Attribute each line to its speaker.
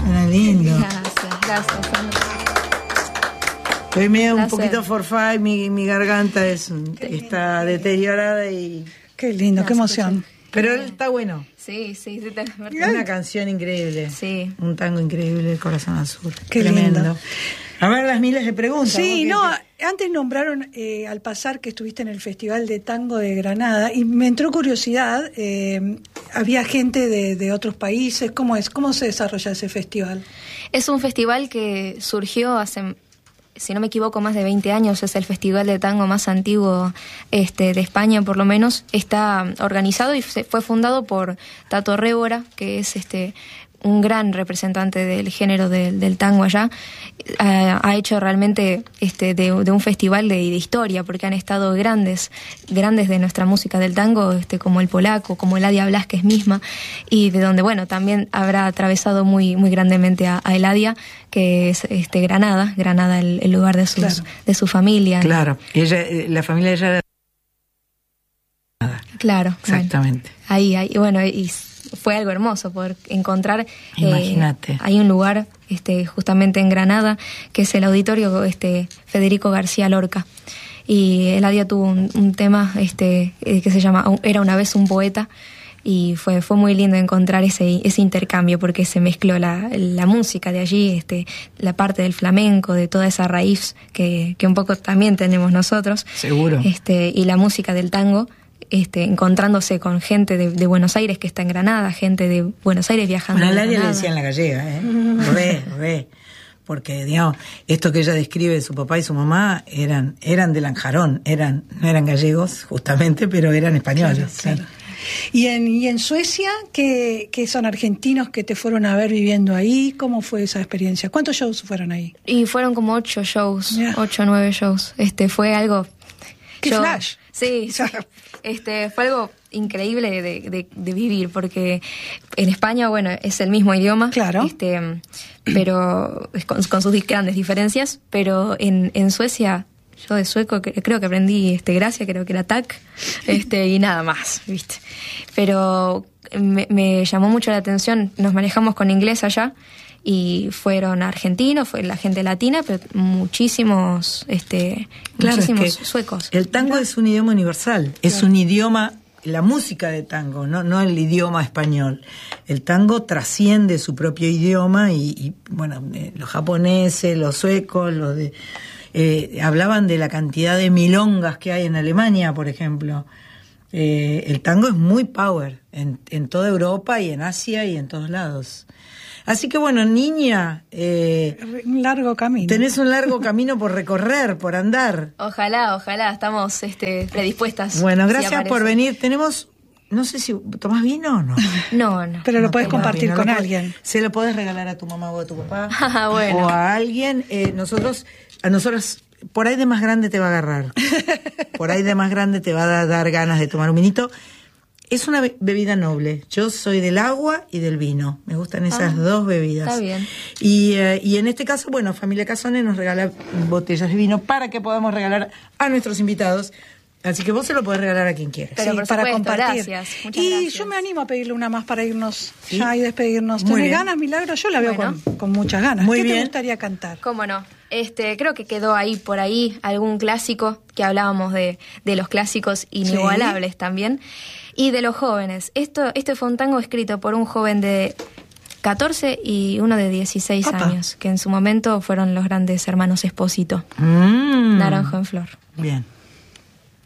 Speaker 1: Suena lindo.
Speaker 2: Gracias, Sandra.
Speaker 1: Estoy medio un poquito forfait, mi garganta está deteriorada y...
Speaker 3: Qué lindo, qué emoción.
Speaker 1: Pero está bueno.
Speaker 2: Sí,
Speaker 1: Una canción increíble.
Speaker 2: Sí.
Speaker 1: Un tango increíble, El Corazón Azul.
Speaker 3: Qué
Speaker 1: tremendo.
Speaker 3: lindo.
Speaker 1: A ver, las miles de preguntas.
Speaker 3: Sí, no, antes nombraron al pasar que estuviste en el Festival de Tango de Granada y me entró curiosidad, había gente de otros países, ¿cómo es? ¿Cómo se desarrolla ese festival?
Speaker 2: Es un festival que surgió hace, si no me equivoco, más de 20 años. Es el festival de tango más antiguo de España, por lo menos. Está organizado y fue fundado por Tato Révora, que es un gran representante del género del tango allá. Ha hecho realmente de un festival de historia, porque han estado grandes de nuestra música del tango, como el Polaco, como Eladia Blasquez misma, y de donde, bueno, también habrá atravesado muy, muy grandemente a Eladia, que es Granada el lugar de de su familia.
Speaker 1: Claro, la familia de ella era...
Speaker 2: Claro.
Speaker 1: Exactamente.
Speaker 2: Bueno, y fue algo hermoso poder encontrar.
Speaker 1: Imagínate.
Speaker 2: Hay un lugar justamente en Granada que es el auditorio Federico García Lorca, y Eladia tuvo un tema que se llama Era una vez un poeta, y fue muy lindo encontrar ese intercambio, porque se mezcló la música de allí, la parte del flamenco, de toda esa raíz que un poco también tenemos nosotros.
Speaker 1: Seguro.
Speaker 2: Y la música del tango, encontrándose con gente de Buenos Aires que está en Granada, gente de Buenos Aires viajando.
Speaker 1: Bueno, a Eladia le decían la gallega, re. Porque, digamos, esto que ella describe de su papá y su mamá eran de Lanjarón, no eran gallegos, justamente, pero eran españoles.
Speaker 3: Claro. ¿Y en Suecia, que son argentinos que te fueron a ver viviendo ahí? ¿Cómo fue esa experiencia? ¿Cuántos shows fueron ahí?
Speaker 2: Y fueron como 8 shows, 8 o 9 shows. Fue algo...
Speaker 3: ¡Qué flash!
Speaker 2: Sí, fue algo increíble de vivir, porque en España, bueno, es el mismo idioma,
Speaker 3: claro,
Speaker 2: pero con sus grandes diferencias, pero en Suecia, yo de sueco creo que aprendí gracia, creo que era tac, y nada más, ¿viste? Pero me llamó mucho la atención, nos manejamos con inglés allá, y fueron argentinos, fue la gente latina, pero muchísimos suecos.
Speaker 1: El tango es un idioma universal, es un idioma, la música de tango, no el idioma español. El tango trasciende su propio idioma y bueno, los japoneses, los suecos, hablaban de la cantidad de milongas que hay en Alemania, por ejemplo. El tango es muy power en toda Europa y en Asia y en todos lados. Así que bueno, niña,
Speaker 3: un largo camino.
Speaker 1: Tenés un largo camino por recorrer, por andar.
Speaker 2: Ojalá, estamos predispuestas.
Speaker 1: Bueno, gracias por venir. Tenemos, no sé si tomás vino o no.
Speaker 2: No.
Speaker 3: Pero lo podés compartir con alguien.
Speaker 1: Se lo podés regalar a tu mamá o a tu papá.
Speaker 2: Bueno.
Speaker 1: O a alguien. A nosotros, por ahí de más grande te va a agarrar. Por ahí de más grande te va a dar ganas de tomar un vinito. Es una bebida noble. Yo soy del agua y del vino. Me gustan esas dos bebidas.
Speaker 2: Está bien.
Speaker 1: Y en este caso, bueno, Familia Casone nos regala botellas de vino para que podamos regalar a nuestros invitados. Así que vos se lo podés regalar a quien quieras.
Speaker 2: Pero
Speaker 3: sí,
Speaker 2: por
Speaker 3: para
Speaker 2: supuesto,
Speaker 3: compartir.
Speaker 2: Gracias.
Speaker 3: Y yo me animo a pedirle una más para irnos
Speaker 1: ¿Sí?
Speaker 3: ya y despedirnos.
Speaker 1: Muy
Speaker 3: ¿Tenés
Speaker 1: bien.
Speaker 3: ganas, Milagro? Yo la veo con muchas ganas.
Speaker 1: Muy
Speaker 3: ¿Qué
Speaker 1: bien.
Speaker 3: te gustaría cantar?
Speaker 2: ¿Cómo no? Creo que quedó por ahí algún clásico, que hablábamos de los clásicos inigualables también, y de los jóvenes. Este fue un tango escrito por un joven de 14 y uno de 16 años, que en su momento fueron los grandes hermanos Espósito. Naranjo en Flor.
Speaker 1: Bien.